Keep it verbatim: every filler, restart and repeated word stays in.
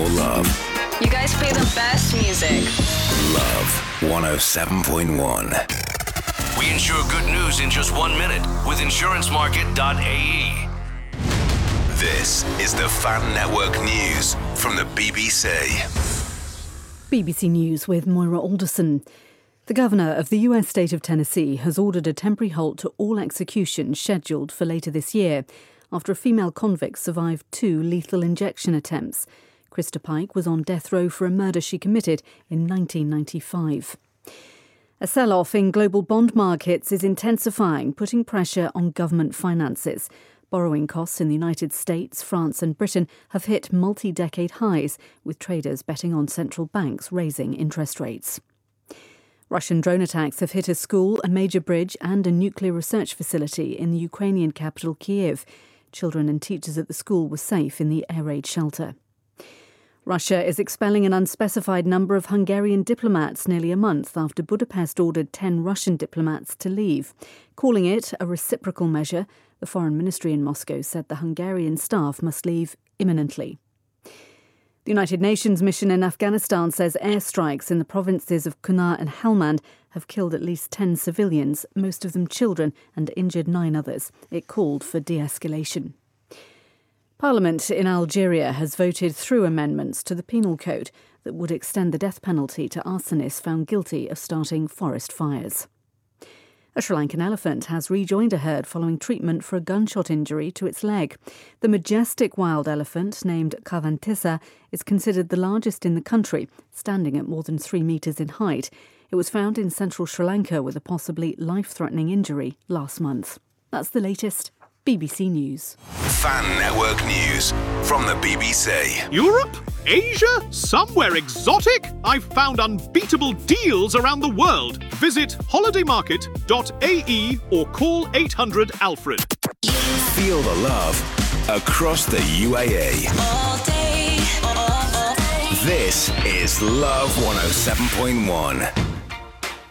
your love. You guys play the best music. Love one oh seven point one. We insure good news in just one minute with insurance market dot a e. This is the Fan Network News from the B B C. B B C News with Moira Alderson. The governor of the U S state of Tennessee has ordered a temporary halt to all executions scheduled for later this year after a female convict survived two lethal injection attempts. Krista Pike was on death row for a murder she committed in nineteen ninety-five. A sell-off in global bond markets is intensifying, putting pressure on government finances. Borrowing costs in the United States, France and Britain have hit multi-decade highs, with traders betting on central banks raising interest rates. Russian drone attacks have hit a school, a major bridge and a nuclear research facility in the Ukrainian capital Kyiv. Children and teachers at the school were safe in the air raid shelter. Russia is expelling an unspecified number of Hungarian diplomats nearly a month after Budapest ordered ten Russian diplomats to leave. Calling it a reciprocal measure, the Foreign Ministry in Moscow said the Hungarian staff must leave imminently. The United Nations mission in Afghanistan says airstrikes in the provinces of Kunar and Helmand have killed at least ten civilians, most of them children, and injured nine others. It called for de-escalation. Parliament in Algeria has voted through amendments to the penal code that would extend the death penalty to arsonists found guilty of starting forest fires. A Sri Lankan elephant has rejoined a herd following treatment for a gunshot injury to its leg. The majestic wild elephant, named Kavantissa, is considered the largest in the country, standing at more than three metres in height. It was found in central Sri Lanka with a possibly life-threatening injury last month. That's the latest. B B C News. Fan Network News from the B B C. Europe? Asia? Somewhere exotic? I've found unbeatable deals around the world. Visit holiday market dot a e or call eight hundred Alfred. Feel the love across the U A E. All day, all day. This is Love one oh seven point one.